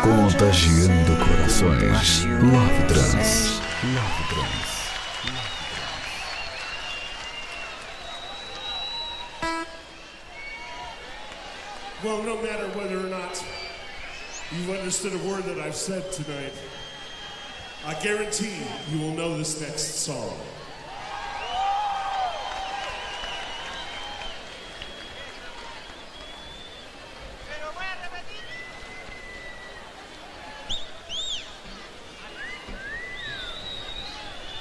Contagiando corações. Love Trance. Love Trance. Well, no matter whether or not you've understood a word that I've said tonight, I guarantee you will know this next song.